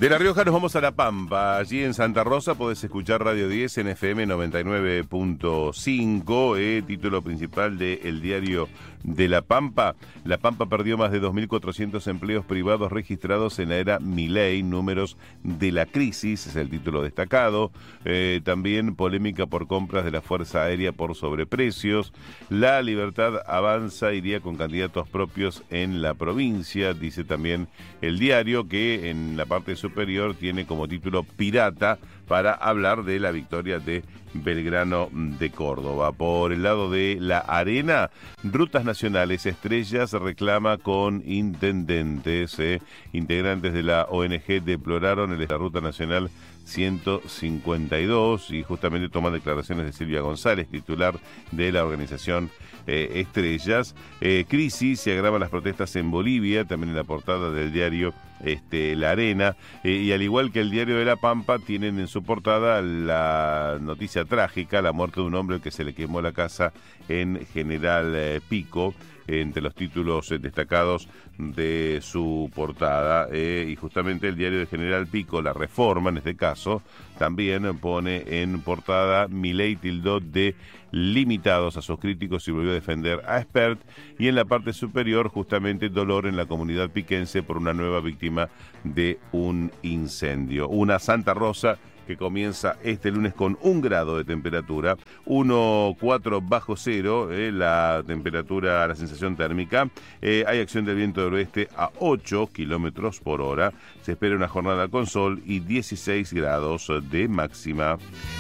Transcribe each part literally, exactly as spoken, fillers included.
De La Rioja nos vamos a La Pampa. Allí en Santa Rosa podés escuchar Radio diez en F M noventa y nueve punto cinco, eh, título principal de El Diario de La Pampa. La Pampa perdió más de dos mil cuatrocientos empleos privados registrados en la era Milei, números de la crisis, es el título destacado. Eh, también polémica por compras de la Fuerza Aérea por sobreprecios. La Libertad Avanza iría con candidatos propios en la provincia, dice también el diario, que en la parte superior tiene como título Pirata para hablar de la victoria de Belgrano de Córdoba. Por el lado de la Arena, Rutas Nacionales Estrellas reclama con intendentes. Eh. Integrantes de la O N G deploraron la Ruta Nacional ciento cincuenta y dos y justamente toman declaraciones de Silvia González, titular de la organización eh, Estrellas. Eh, crisis, se agravan las protestas en Bolivia, también en la portada del diario este, La Arena, eh, y al igual que el diario de La Pampa, tienen en su portada la noticia trágica, la muerte de un hombre que se le quemó la casa en General eh, Pico, entre los títulos eh, destacados de su portada, eh, y justamente el diario de General Pico, La Reforma en este caso, también pone en portada: Milei tildó de limitados a sus críticos y volvió a defender a Espert, y en la parte superior justamente dolor en la comunidad piquense por una nueva víctima de un incendio. Una Santa Rosa que comienza este lunes con un grado de temperatura, uno coma cuatro bajo cero, eh, la temperatura, la sensación térmica. Eh, hay acción del viento del oeste a ocho kilómetros por hora. Se espera una jornada con sol y dieciséis grados de máxima.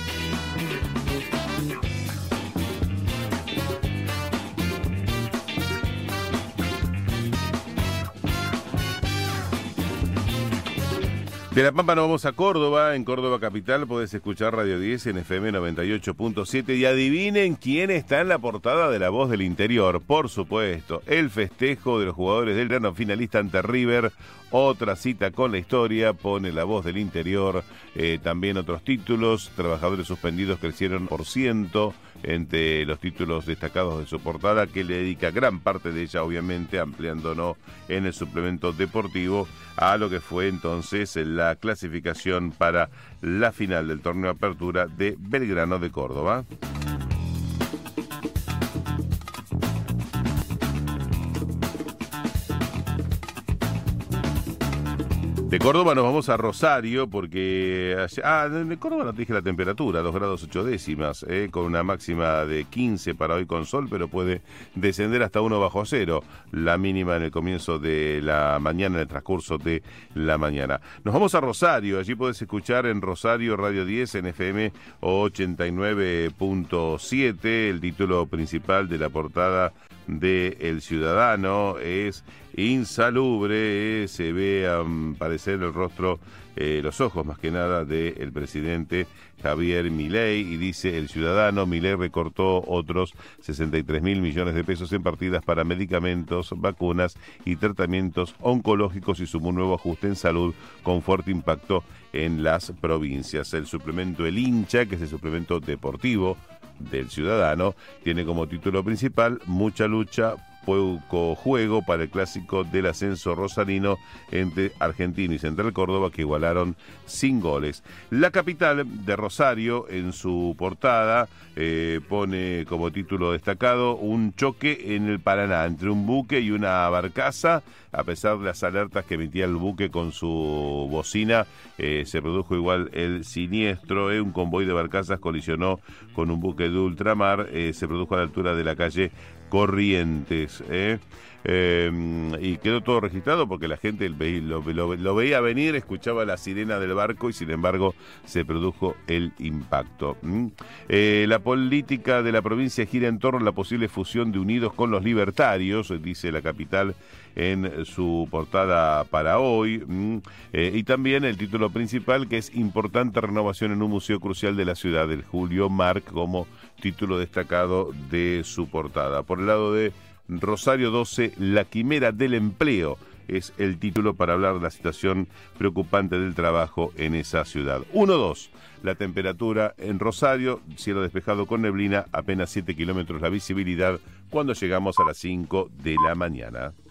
De La Pampa nos vamos a Córdoba. En Córdoba capital podés escuchar Radio diez en F M noventa y ocho punto siete. Y adivinen quién está en la portada de La Voz del Interior. Por supuesto, el festejo de los jugadores del gran finalista ante River. Otra cita con la historia, pone La Voz del Interior. Eh, también otros títulos: trabajadores suspendidos crecieron por ciento. Entre los títulos destacados de su portada, que le dedica gran parte de ella, obviamente, ampliándonos en el suplemento deportivo a lo que fue entonces la clasificación para la final del torneo Apertura de Belgrano de Córdoba. De Córdoba nos vamos a Rosario porque... Ah, de Córdoba no te dije la temperatura, dos grados ocho décimas, eh, con una máxima de quince para hoy con sol, pero puede descender hasta uno bajo cero, la mínima en el comienzo de la mañana, en el transcurso de la mañana. Nos vamos a Rosario, allí podés escuchar en Rosario Radio diez en F M ochenta y nueve punto siete, el título principal de la portada de El Ciudadano es insalubre, eh, se ve um, parecer el rostro, eh, los ojos más que nada del presidente Javier Milei, y dice El Ciudadano: Milei recortó otros sesenta y tres mil millones de pesos en partidas para medicamentos, vacunas y tratamientos oncológicos y sumó un nuevo ajuste en salud con fuerte impacto en las provincias. El suplemento El Hincha, que es el suplemento deportivo del Ciudadano, tiene como título principal: mucha lucha, poco juego para el clásico del ascenso rosarino entre Argentino y Central Córdoba, que igualaron sin goles. La capital de Rosario, en su portada, eh, pone como título destacado: un choque en el Paraná entre un buque y una barcaza. A pesar de las alertas que emitía el buque con su bocina, eh, se produjo igual el siniestro. Eh, un convoy de barcazas colisionó con un buque de ultramar. Eh, se produjo a la altura de la calle Corrientes, ¿eh? Eh, y quedó todo registrado porque la gente lo, lo, lo veía venir, escuchaba la sirena del barco y sin embargo se produjo el impacto. ¿Mm? Eh, la política de la provincia gira en torno a la posible fusión de Unidos con los Libertarios, dice la capital en su portada para hoy. ¿Mm? Eh, y también el título principal, que es importante renovación en un museo crucial de la ciudad, del Julio Marc, como título destacado de su portada. Por el lado de Rosario doce, la quimera del empleo es el título para hablar de la situación preocupante del trabajo en esa ciudad. uno dos, la temperatura en Rosario, cielo despejado con neblina, apenas siete kilómetros la visibilidad cuando llegamos a las cinco de la mañana.